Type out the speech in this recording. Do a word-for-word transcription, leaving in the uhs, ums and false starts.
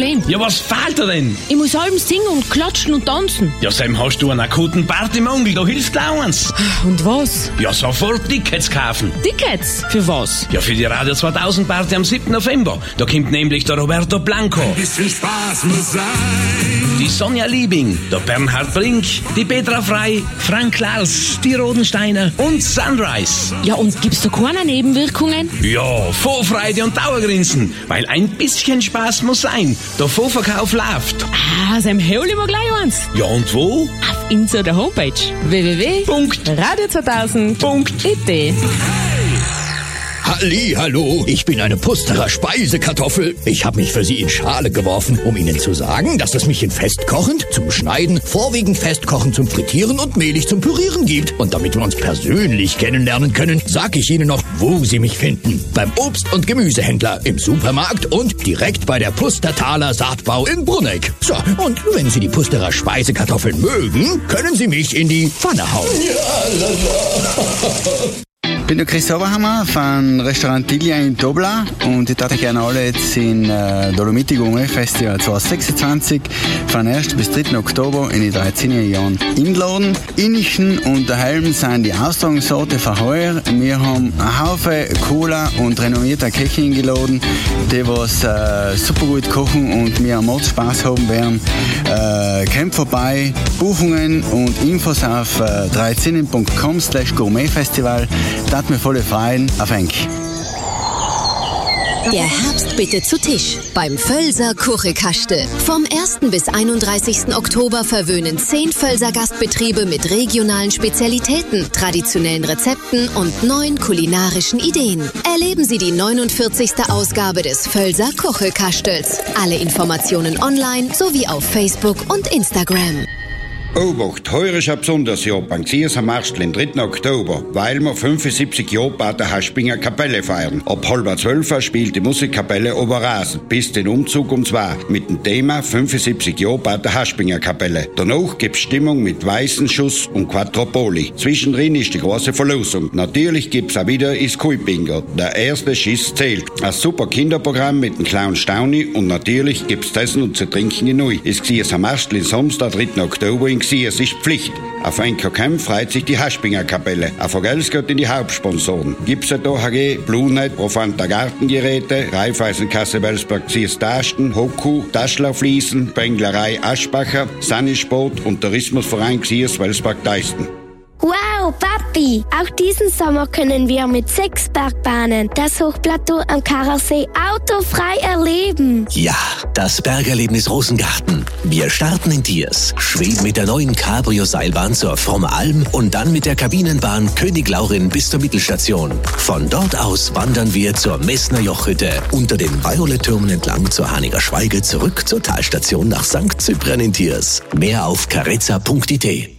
Problem. Ja, was fehlt dir denn? Ich muss abends singen und klatschen und tanzen. Ja, Sam, hast du einen akuten Partymangel, da hilft gleich eins. Und was? Ja, sofort Tickets kaufen. Tickets? Für was? Ja, für die Radio zweitausend Party am siebten November. Da kommt nämlich der Roberto Blanco. Ein bisschen Spaß muss sein. Die Sonja Liebing, der Bernhard Brink, die Petra Frey, Frank Lars, die Rodensteiner und Sunrise. Ja, und gibt's da keine Nebenwirkungen? Ja, Vorfreude und Dauergrinsen, weil ein bisschen Spaß muss sein. Der Vorverkauf läuft. Ah, Sam, hol ich mir gleich eins. Ja, und wo? Auf unserer Homepage w w w Punkt radio zweitausend Punkt i t. Halli, hallo, ich bin eine Pusterer Speisekartoffel. Ich habe mich für Sie in Schale geworfen, um Ihnen zu sagen, dass es mich in festkochend zum Schneiden, vorwiegend festkochend zum Frittieren und mehlig zum Pürieren gibt. Und damit wir uns persönlich kennenlernen können, sage ich Ihnen noch, wo Sie mich finden. Beim Obst- und Gemüsehändler, im Supermarkt und direkt bei der Pustertaler Saatbau in Brunegg. So, und wenn Sie die Pusterer Speisekartoffeln mögen, können Sie mich in die Pfanne hauen. Ja, la, la. Ich bin der Chris Oberhammer von Restaurant Tilia in Dobla und ich darf euch gerne alle jetzt in äh, Dolomiti Gourmet Festival zwanzig sechsundzwanzig von ersten bis dritten Oktober in die dreizehn Jahren einladen. Innischen und der Helm sind die Austragungsorte für heuer. Wir haben einen Haufen cooler und renommierter Köche eingeladen, die was äh, super gut kochen und wir am Ort Spaß haben werden. Äh, kommt vorbei, Buchungen und Infos auf äh, dreizehn punkt com slash gourmetfestival. Das hat mir voll freuen. Auf Enk. Der Herbst bitte zu Tisch beim Völser Kuchekaste. Vom ersten bis einunddreißigsten Oktober verwöhnen zehn Völser Gastbetriebe mit regionalen Spezialitäten, traditionellen Rezepten und neuen kulinarischen Ideen. Erleben Sie die neunundvierzigste Ausgabe des Völser Kuchekastels. Alle Informationen online sowie auf Facebook und Instagram. Obacht, heuer ist ein besonderes Jahr beim Gsiers-am-Marstl am dritten Oktober, weil wir fünfundsiebzig Jahre bei der Haspinger Kapelle feiern. Ab halb zwölf spielt die Musikkapelle Oberrasen bis den Umzug um zwei mit dem Thema fünfundsiebzig Jahre bei der Haspinger Kapelle. Danach gibt's Stimmung mit Weißenschuss und Quattropoli. Zwischendrin ist die große Verlosung. Natürlich gibt's auch wieder Iskuy-Bingo. Der erste Schiss zählt. Ein super Kinderprogramm mit dem Clown Stauni und natürlich gibt's zu essen und zu trinken in Neu. Es Gsiers-am-Marstl am Samstag, dritten Oktober in Gsiers ist Pflicht. Auf N K K freut sich die Haspinger Kapelle. Auf Geld geht in die Hauptsponsoren. Gipset O H G, Bluenet, Profanta Gartengeräte, Raiffeisenkasse Welsberg Gsiers Taschen, Hoku, Taschlerfliesen, Benglerei Aschbacher, Sanisport und Tourismusverein Gsiers Welsberg Deisten. Wow, Papi! Auch diesen Sommer können wir mit sechs Bergbahnen das Hochplateau am Karasee autofrei erleben. Ja, das Bergerlebnis Rosengarten. Wir starten in Diers, schweben mit der neuen Cabrio-Seilbahn zur Fromme Alm und dann mit der Kabinenbahn König Laurin bis zur Mittelstation. Von dort aus wandern wir zur Messner Jochhütte, unter den Violet-Türmen entlang zur Haniger Schweige, zurück zur Talstation nach Sankt Zypern in Diers. Mehr auf carezza punkt i t.